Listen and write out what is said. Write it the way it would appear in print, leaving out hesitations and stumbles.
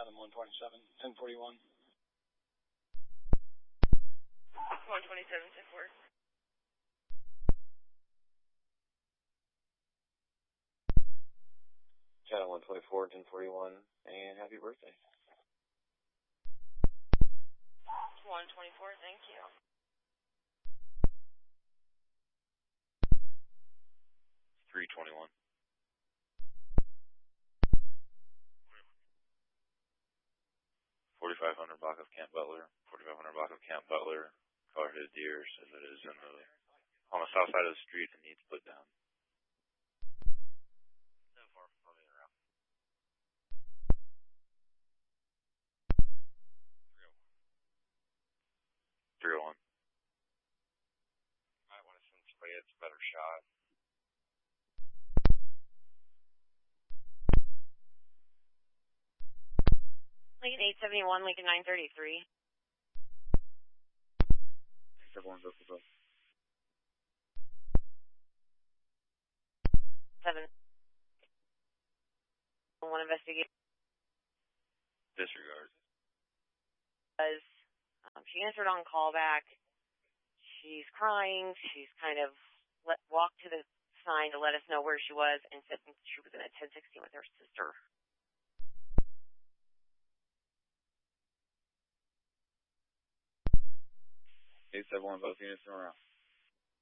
Chatham 127, 1041. 127, 10-4. Chatham 124, 1041, and happy birthday. 124, thank you. 321. 4500 block of Camp Butler. 4500 block of Camp Butler. Car hit a deer, says it is on the south side of the street and needs put down. 10-4, I'll be around. 301. Might want to send somebody that's a better shot. Lincoln 871, Lincoln 933. 71, go. 7. 1 investigate. Disregard. She answered on callback. She's crying. She's kind of walked to the sign to let us know where she was and said she was in a 1016 with her sister. 871, both units in around.